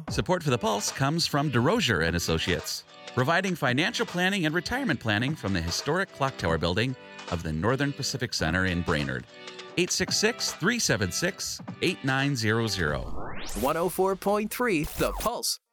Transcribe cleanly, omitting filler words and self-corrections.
Support for the Pulse comes from DeRosier and Associates, providing financial planning and retirement planning from the historic Clock Tower building of the Northern Pacific Center in Brainerd. 866-376-8900. 104.3 The Pulse.